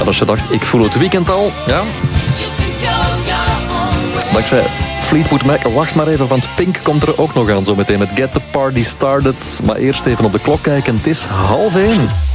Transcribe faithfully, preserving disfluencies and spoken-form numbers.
als je dacht, ik voel het weekend al. Ja. Dankzij Fleetwood Mac, wacht maar even, want Pink komt er ook nog aan zo meteen met Get the Party Started. Maar eerst even op de klok kijken, het is half één.